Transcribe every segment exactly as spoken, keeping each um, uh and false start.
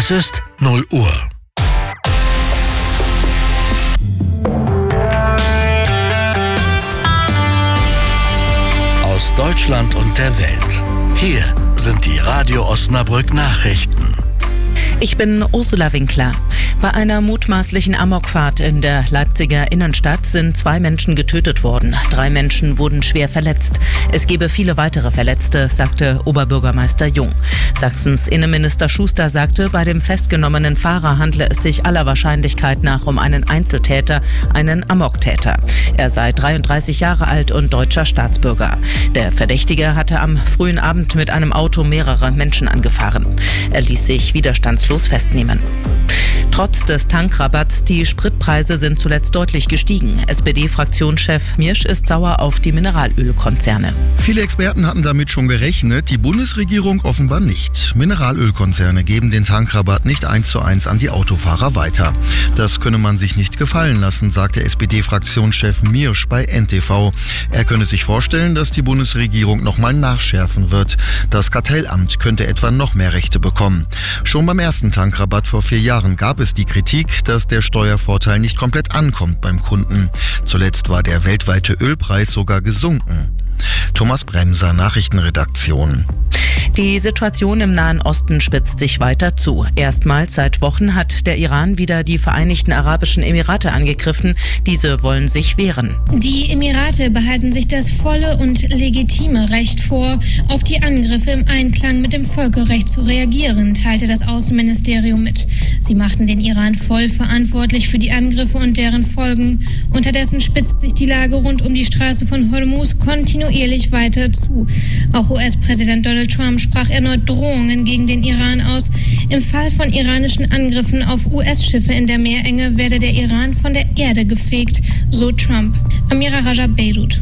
Es ist null Uhr. Aus Deutschland und der Welt. Hier sind die Radio Osnabrück Nachrichten. Ich bin Ursula Winkler. Bei einer mutmaßlichen Amokfahrt in der Leipziger Innenstadt sind zwei Menschen getötet worden. Drei Menschen wurden schwer verletzt. Es gebe viele weitere Verletzte, sagte Oberbürgermeister Jung. Sachsens Innenminister Schuster sagte, bei dem festgenommenen Fahrer handle es sich aller Wahrscheinlichkeit nach um einen Einzeltäter, einen Amoktäter. Er sei dreiunddreißig Jahre alt und deutscher Staatsbürger. Der Verdächtige hatte am frühen Abend mit einem Auto mehrere Menschen angefahren. Er ließ sich widerstandslos festnehmen. Trotz des Tankrabatts, die Spritpreise sind zuletzt deutlich gestiegen. S P D-Fraktionschef Miersch ist sauer auf die Mineralölkonzerne. Viele Experten hatten damit schon gerechnet, die Bundesregierung offenbar nicht. Mineralölkonzerne geben den Tankrabatt nicht eins zu eins an die Autofahrer weiter. Das könne man sich nicht gefallen lassen, sagte S P D-Fraktionschef Miersch bei N T V. Er könne sich vorstellen, dass die Bundesregierung nochmal nachschärfen wird. Das Kartellamt könnte etwa noch mehr Rechte bekommen. Schon beim ersten Tankrabatt vor vier Jahren gab es die Kritik, dass der Steuervorteil nicht komplett ankommt beim Kunden. Zuletzt war der weltweite Ölpreis sogar gesunken. Thomas Bremser, Nachrichtenredaktion. Die Situation im Nahen Osten spitzt sich weiter zu. Erstmals seit Wochen hat der Iran wieder die Vereinigten Arabischen Emirate angegriffen. Diese wollen sich wehren. Die Emirate behalten sich das volle und legitime Recht vor, auf die Angriffe im Einklang mit dem Völkerrecht zu reagieren, teilte das Außenministerium mit. Sie machten den Iran voll verantwortlich für die Angriffe und deren Folgen. Unterdessen spitzt sich die Lage rund um die Straße von Hormuz kontinuierlich weiter zu. Auch U S-Präsident Donald Trump sprach erneut Drohungen gegen den Iran aus. Im Fall von iranischen Angriffen auf U S-Schiffe in der Meerenge werde der Iran von der Erde gefegt, so Trump. Amira Raja, Beirut.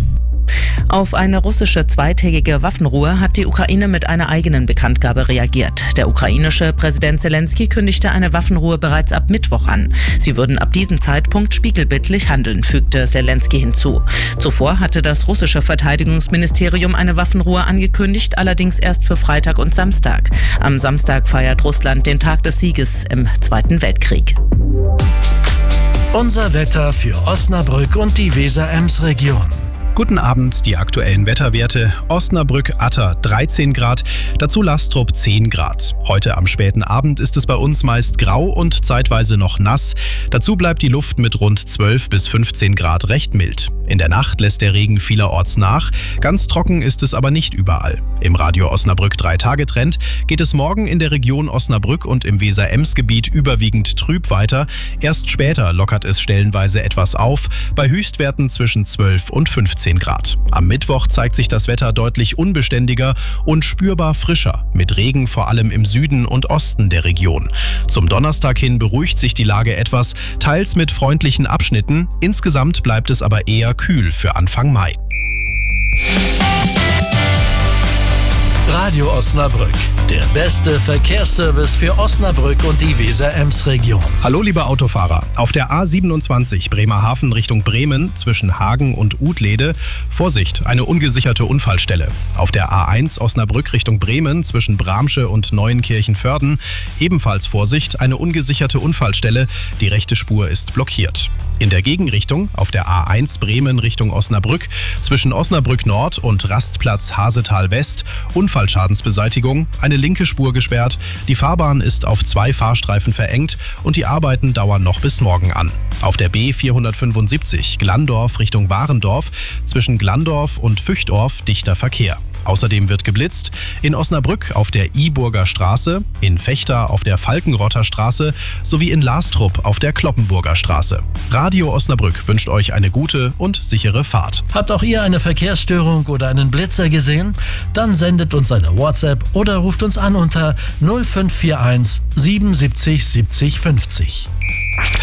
Auf eine russische zweitägige Waffenruhe hat die Ukraine mit einer eigenen Bekanntgabe reagiert. Der ukrainische Präsident Zelensky kündigte eine Waffenruhe bereits ab Mittwoch an. Sie würden ab diesem Zeitpunkt spiegelbildlich handeln, fügte Zelensky hinzu. Zuvor hatte das russische Verteidigungsministerium eine Waffenruhe angekündigt, allerdings erst für Freitag und Samstag. Am Samstag feiert Russland den Tag des Sieges im Zweiten Weltkrieg. Unser Wetter für Osnabrück und die Weser-Ems-Region. Guten Abend, die aktuellen Wetterwerte. Osnabrück-Atter dreizehn Grad, dazu Lastrup zehn Grad. Heute am späten Abend ist es bei uns meist grau und zeitweise noch nass. Dazu bleibt die Luft mit rund zwölf bis fünfzehn Grad recht mild. In der Nacht lässt der Regen vielerorts nach. Ganz trocken ist es aber nicht überall. Im Radio Osnabrück drei Tage Trend geht es morgen in der Region Osnabrück und im Weser-Ems-Gebiet überwiegend trüb weiter. Erst später lockert es stellenweise etwas auf, bei Höchstwerten zwischen zwölf und fünfzehn Grad. Am Mittwoch zeigt sich das Wetter deutlich unbeständiger und spürbar frischer, mit Regen vor allem im Süden und Osten der Region. Zum Donnerstag hin beruhigt sich die Lage etwas, teils mit freundlichen Abschnitten. Insgesamt bleibt es aber eher kühl für Anfang Mai. Radio Osnabrück, der beste Verkehrsservice für Osnabrück und die Weser-Ems-Region. Hallo liebe Autofahrer, auf der A siebenundzwanzig Bremerhaven Richtung Bremen zwischen Hagen und Utlede, Vorsicht, eine ungesicherte Unfallstelle. Auf der A eins Osnabrück Richtung Bremen zwischen Bramsche und Neuenkirchen-Vörden, ebenfalls Vorsicht, eine ungesicherte Unfallstelle, die rechte Spur ist blockiert. In der Gegenrichtung auf der A eins Bremen Richtung Osnabrück zwischen Osnabrück Nord und Rastplatz Hasetal West Unfallschadensbeseitigung, eine linke Spur gesperrt, die Fahrbahn ist auf zwei Fahrstreifen verengt und die Arbeiten dauern noch bis morgen an. Auf der B vierhundertfünfundsiebzig Glandorf Richtung Warendorf zwischen Glandorf und Füchtorf dichter Verkehr. Außerdem wird geblitzt in Osnabrück auf der Iburger Straße, in Vechta auf der Falkenrotter Straße sowie in Lastrup auf der Kloppenburger Straße. Radio Osnabrück wünscht euch eine gute und sichere Fahrt. Habt auch ihr eine Verkehrsstörung oder einen Blitzer gesehen? Dann sendet uns eine WhatsApp oder ruft uns an unter null fünf vier eins siebenundsiebzig siebzig fünfzig.